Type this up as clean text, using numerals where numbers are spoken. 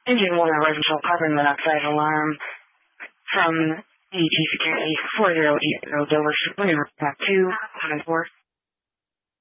Engine 1 residential carbon monoxide alarm from ET Security 4080 Dover, Pack 2, 4.